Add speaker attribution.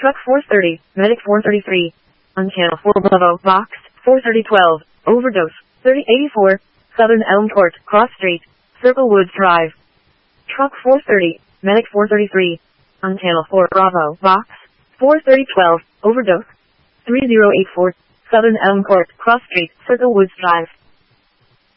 Speaker 1: Truck 430, Medic 433. On Channel 4 Bravo, Box 43012, Overdose, 3084, Southern Elm Court, Cross Street, Circle Woods Drive. Truck 430, Medic 433. On Channel 4 Bravo, Box 43012, Overdose, 3084, Southern Elm Court, Cross Street, Circle Woods Drive.